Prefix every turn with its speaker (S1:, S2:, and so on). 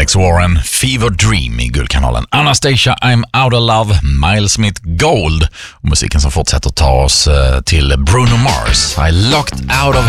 S1: Alex Warren, Fever Dream i Guldkanalen. Anastasia, I'm Out of Love, Miles Smith, Gold. Och musiken som fortsätter ta oss till Bruno Mars, I Locked Out of